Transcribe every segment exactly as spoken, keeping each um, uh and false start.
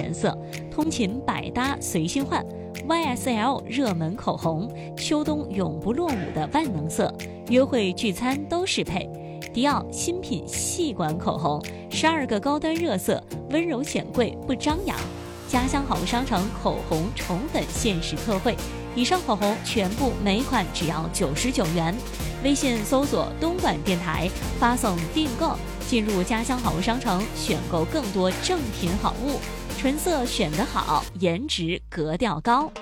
颜色，通勤百搭随心换。Y S L 热门口红，秋冬永不落伍的万能色，约会聚餐都适配。迪奥新品细管口红，十二个高端热色，温柔显贵不张扬。家乡好物商城口红宠粉限时特惠，以上口红全部每款只要九十九元。微信搜索东莞电台，发送订购，进入家乡好物商城，选购更多正品好物。纯色选得好，颜值格调高。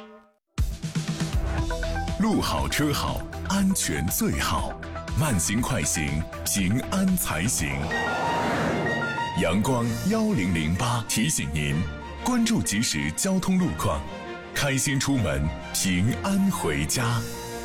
路好车好，安全最好，慢行快行，平安才行。阳光一零零八提醒您，关注即时交通路况，开心出门，平安回家。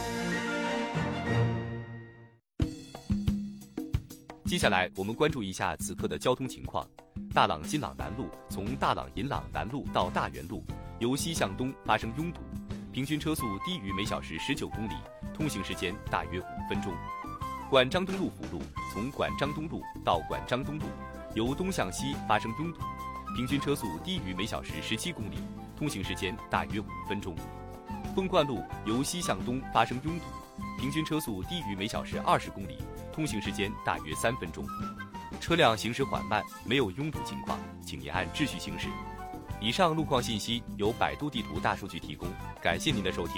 接下来我们关注一下此刻的交通情况。大朗金朗南路从大朗银朗南路到大元路，由西向东发生拥堵，平均车速低于每小时十九公里，通行时间大约五分钟。管张东路辅路从管张东路到管张东路，由东向西发生拥堵，平均车速低于每小时十七公里，通行时间大约五分钟。凤冠路由西向东发生拥堵，平均车速低于每小时二十公里，通行时间大约三分钟。车辆行驶缓慢，没有拥堵情况，请您按秩序行驶。以上路况信息由百度地图大数据提供，感谢您的收听。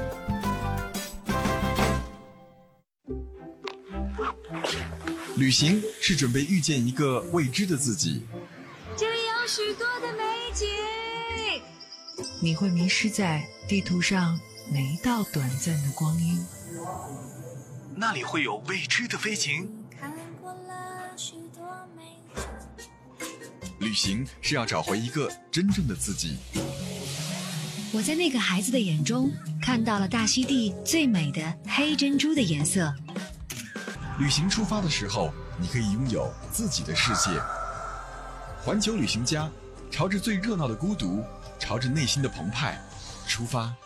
旅行是准备遇见一个未知的自己， 这里有许多的美景， 你会迷失在地图上每一道短暂的光阴， 那里会有未知的飞行。旅行是要找回一个真正的自己。 我在那个孩子的眼中看到了大溪地最美的黑珍珠的颜色。 旅行出发的时候，你可以拥有自己的世界。环球旅行家，朝着最热闹的孤独，朝着内心的澎湃出发。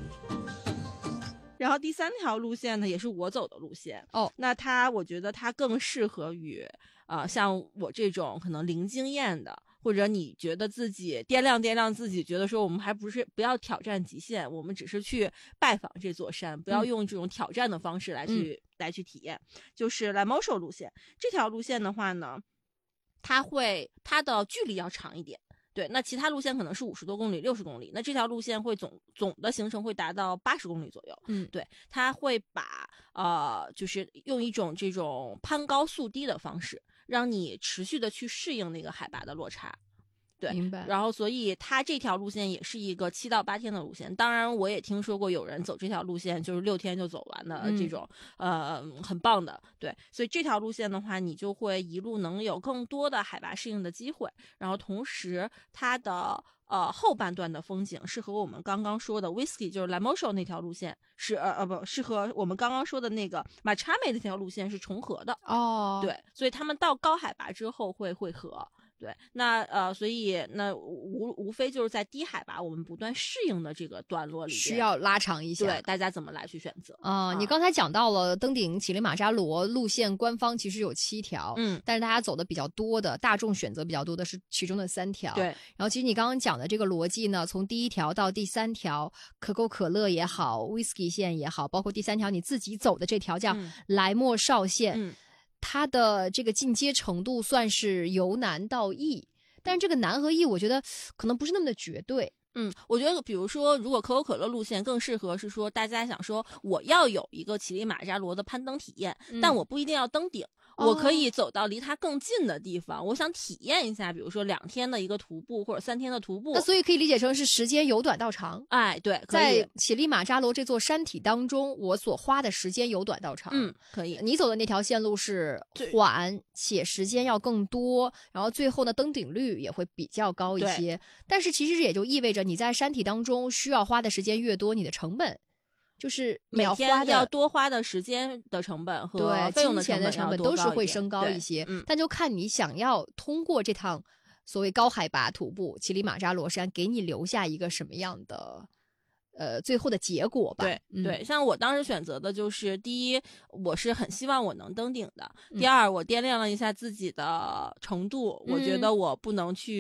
然后第三条路线呢，也是我走的路线哦。那它，我觉得它更适合于啊、呃，像我这种可能零经验的，或者你觉得自己掂量掂量自己，觉得说我们还不是不要挑战极限，我们只是去拜访这座山，不要用这种挑战的方式来去、嗯、来去体验。就是 Lemosho 路线这条路线的话呢，它会它的距离要长一点。对，那其他路线可能是五十多公里、六十公里，那这条路线会总总的行程会达到八十公里左右。嗯，对，它会把呃，就是用一种这种攀高速低的方式，让你持续的去适应那个海拔的落差。对， 明白。 然后，所以它这条路线也是一个七到八天的路线。当然，我也听说过有人走这条路线就是六天就走完的这种，嗯、呃，很棒的。对，所以这条路线的话，你就会一路能有更多的海拔适应的机会。然后，同时它的呃后半段的风景是和我们刚刚说的 Whisky 就是 Lemosho 那条路线是呃呃不是和我们刚刚说的那个 Machame 那条路线是重合的。 哦， 对，所以他们到高海拔之后会汇合。对，那呃，所以那无无非就是在低海拔我们不断适应的这个段落里边需要拉长一下， 对，大家怎么来去选择啊、呃？你刚才讲到了登顶乞力马扎罗路线，官方其实有七条，嗯，但是大家走的比较多的，大众选择比较多的是其中的三条， 对。 然后其实你刚刚讲的这个逻辑呢，从第一条到第三条，可口可乐也好 ，whisky 线也好，包括第三条你自己走的这条叫莱莫绍线。嗯嗯，它的这个进阶程度算是由难到易，但是这个难和易我觉得可能不是那么的绝对。 嗯，我觉得比如说如果可口可乐路线更适合是说大家想说我要有一个乞力马扎罗的攀登体验、嗯、但我不一定要登顶，我可以走到离它更近的地方、哦、我想体验一下比如说两天的一个徒步或者三天的徒步， 那所以可以理解成是时间由短到长。 哎，对，可以在乞力马扎罗这座山体当中我所花的时间由短到长。 嗯，可以。 你走的那条线路是缓且时间要更多，然后最后呢登顶率也会比较高一些，但是其实也就意味着你在山体当中需要花的时间越多，你的成本就是每天要多花的时间的成本和费用的成本, 的成本都是会升高一些、嗯、但就看你想要通过这趟所谓高海拔徒步乞力马扎罗山给你留下一个什么样的呃，最后的结果吧。 对、 嗯、 对，像我当时选择的就是第一，我是很希望我能登顶的；嗯、第二，我掂量了一下自己的程度，嗯、我觉得我不能去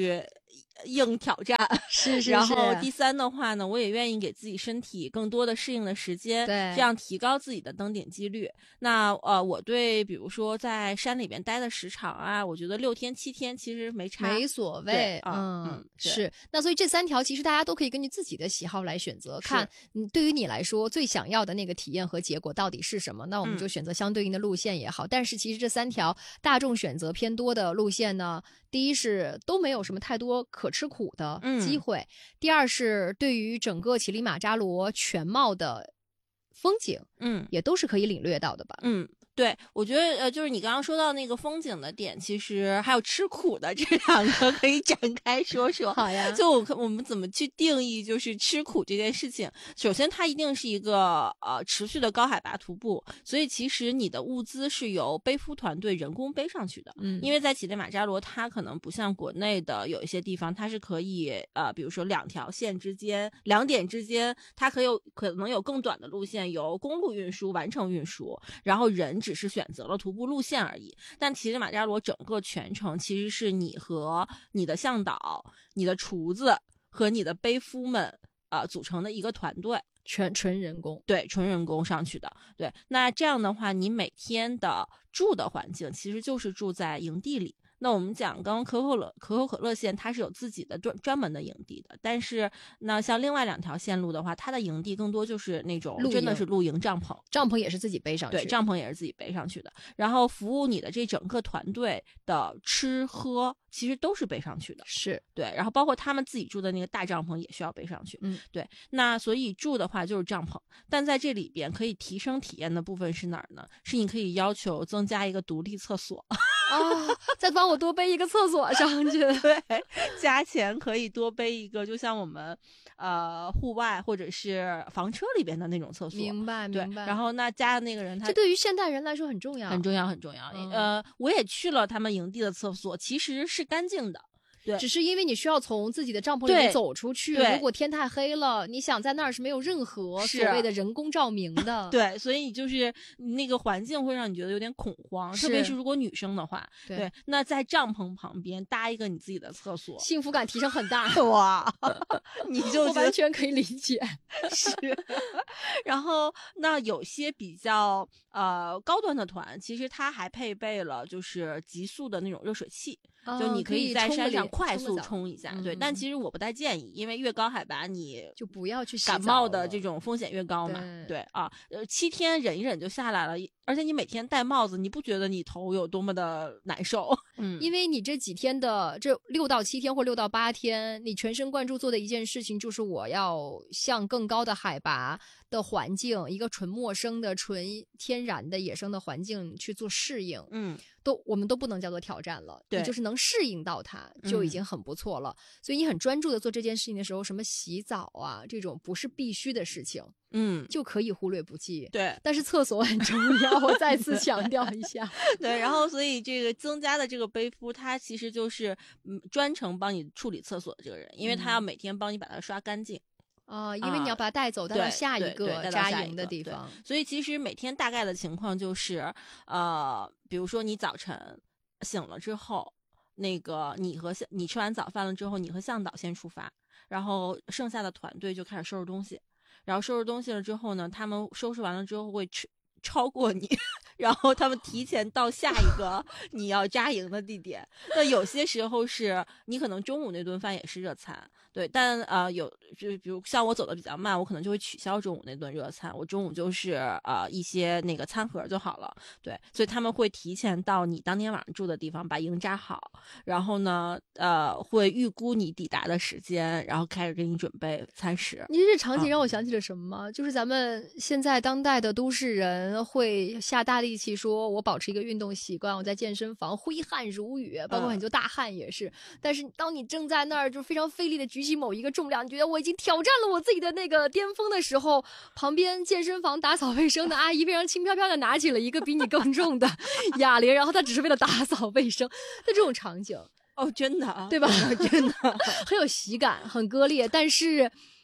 硬挑战， 是是是。 然后第三的话呢，我也愿意给自己身体更多的适应的时间， 对， 这样提高自己的登顶几率。那呃，我对比如说在山里边待的时长啊，我觉得六天七天其实没差， 没所谓。 嗯嗯，是。那所以这三条其实大家都可以根据自己的喜好来选择，看嗯对于你来说最想要的那个体验和结果到底是什么，那我们就选择相对应的路线也好。嗯、但是其实这三条大众选择偏多的路线呢，第一是都没有什么太多可吃苦的机会，嗯、第二是对于整个乞力马扎罗全貌的风景，嗯，也都是可以领略到的吧， 嗯。对，我觉得呃，就是你刚刚说到那个风景的点，其实还有吃苦的这两个可以展开说说。 好呀， 就我我们怎么去定义就是吃苦这件事情？首先，它一定是一个呃持续的高海拔徒步，所以其实你的物资是由背夫团队人工背上去的。嗯，因为在乞力马扎罗，它可能不像国内的有一些地方，它是可以呃，比如说两条线之间、两点之间，它可有可能有更短的路线由公路运输完成运输，然后人。只是选择了徒步路线而已，但乞力马扎罗整个全程其实是你和你的向导、你的厨子和你的背夫们呃组成的一个团队， 全纯人工， 对，纯人工上去的。对，那这样的话，你每天的住的环境其实就是住在营地里。那我们讲刚刚可口可乐可口可乐线，它是有自己的专专门的营地的，但是那像另外两条线路的话，它的营地更多就是那种真的是露营帐篷， 帐篷也是自己背上去， 对，帐篷也是自己背上去的，然后服务你的这整个团队的吃喝其实都是背上去的， 是对，然后包括他们自己住的那个大帐篷也需要背上去，嗯，对，那所以住的话就是帐篷，但在这里边可以提升体验的部分是哪儿呢？是你可以要求增加一个独立厕所。 哦，再帮我多背一个厕所上去， 对，加钱可以多背一个，就像我们呃户外或者是房车里边的那种厕所。 明白，明白。 然后那加的那个人他， 这对于现代人来说很重要， 很重要，很重要。嗯、呃，我也去了他们营地的厕所，其实是干净的。对， 只是因为你需要从自己的帐篷里面走出去，如果天太黑了，你想在那儿是没有任何所谓的人工照明的。 对，所以你就是那个环境会让你觉得有点恐慌，特别是如果女生的话。对，对，那在帐篷旁边搭一个你自己的厕所， 幸福感提升很大。 哇，你就我完全可以理解。 是，然后那有些比较呃高端的团，其实它还配备了就是急速的那种热水器。 哦、 就你可以在山上快速冲, 冲一下， 嗯、 对，但其实我不太建议，因为越高海拔你就不要去感冒的这种风险越高嘛， 对, 对啊，呃，七天忍一忍就下来了，而且你每天戴帽子，你不觉得你头有多么的难受？ 嗯，因为你这几天的这六到七天或六到八天，你全神贯注做的一件事情就是我要向更高的海拔的环境，一个纯陌生的、纯天然的野生的环境去做适应， 嗯。 都我们都不能叫做挑战了， 对， 你就是能适应到它就已经很不错了。嗯、所以你很专注的做这件事情的时候，什么洗澡啊这种不是必须的事情， 嗯， 就可以忽略不计。 对， 但是厕所很重要，我再次强调一下。 对，然后所以这个增加的这个背夫，他其实就是嗯专程帮你处理厕所的这个人，因为他要每天帮你把它刷干净。 啊、呃，因为你要把它带走，带到下一个扎营的地方， 所以其实每天大概的情况就是，呃，比如说你早晨醒了之后，那个你和你吃完早饭了之后，你和向导先出发，然后剩下的团队就开始收拾东西，然后收拾东西了之后呢，他们收拾完了之后会吃。超过你，然后他们提前到下一个你要扎营的地点。那有些时候是你可能中午那顿饭也是热餐，对，但呃有就比如像我走的比较慢，我可能就会取消中午那顿热餐，我中午就是呃一些那个餐盒就好了，对，所以他们会提前到你当天晚上住的地方把营扎好，然后呢呃会预估你抵达的时间，然后开始给你准备餐食。 你这场景让我想起了什么吗？啊、就是咱们现在当代的都市人会下大力气说我保持一个运动习惯，我在健身房挥汗如雨，包括很多大汉也是、嗯、但是当你正在那儿就非常费力的举起某一个重量，你觉得我已经挑战了我自己的那个巅峰的时候，旁边健身房打扫卫生的阿姨非常轻飘飘的拿起了一个比你更重的哑铃，然后她只是为了打扫卫生的这种场景。 哦，真的啊， 对吧？ 真的很有喜感，很割裂，但是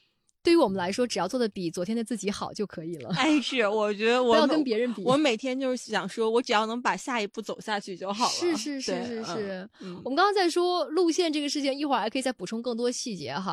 对于我们来说，只要做的比昨天的自己好就可以了。 哎，是，我觉得我不要跟别人比。 我每天就是想说，我只要能把下一步走下去就好了。 是是是是是。 嗯、 我们刚刚在说路线这个事情，一会儿还可以再补充更多细节哈。